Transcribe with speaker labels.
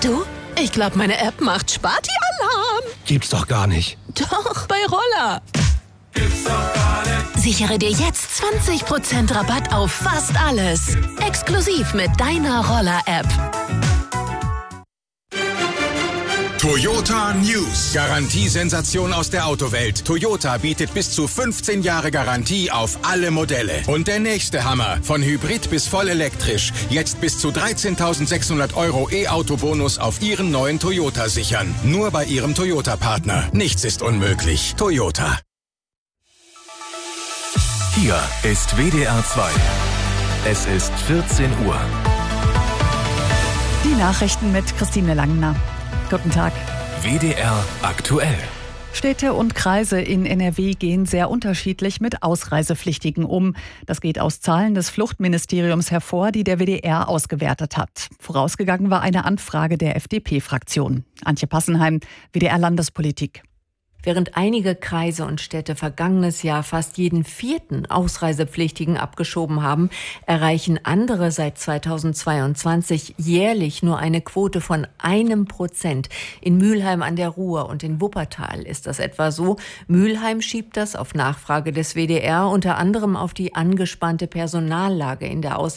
Speaker 1: Du? Ich glaube, meine App macht Sparti-Alarm.
Speaker 2: Gibt's doch gar nicht.
Speaker 1: Doch, bei Roller.
Speaker 3: Gibt's doch gar nicht.
Speaker 1: Sichere dir jetzt 20% Rabatt auf fast alles. Exklusiv mit deiner Roller-App.
Speaker 4: Toyota News. Garantiesensation aus der Autowelt. Toyota bietet bis zu 15 Jahre Garantie auf alle Modelle. Und der nächste Hammer. Von Hybrid bis voll elektrisch. Jetzt bis zu 13.600 € E-Auto-Bonus auf Ihren neuen Toyota sichern. Nur bei Ihrem Toyota-Partner. Nichts ist unmöglich. Toyota.
Speaker 5: Hier ist WDR 2. Es ist 14 Uhr.
Speaker 6: Die Nachrichten mit Christine Langner. Guten Tag.
Speaker 5: WDR aktuell.
Speaker 6: Städte und Kreise in NRW gehen sehr unterschiedlich mit Ausreisepflichtigen um. Das geht aus Zahlen des Fluchtministeriums hervor, die der WDR ausgewertet hat. Vorausgegangen war eine Anfrage der FDP-Fraktion. Antje Passenheim, WDR Landespolitik.
Speaker 7: Während einige Kreise und Städte vergangenes Jahr fast jeden 4. Ausreisepflichtigen abgeschoben haben, erreichen andere seit 2022 jährlich nur eine Quote von 1%. In Mülheim an der Ruhr und in Wuppertal ist das etwa so. Mülheim schiebt das auf Nachfrage des WDR unter anderem auf die angespannte Personallage in der